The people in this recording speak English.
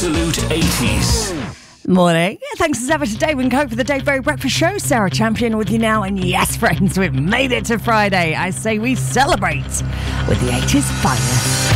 Absolute 80s. Morning. Thanks as ever to Dave and Coke for the Dave Berry Breakfast Show. Sarah Champion with you now. And yes, friends, we've made it to Friday. I say we celebrate with the 80s finest.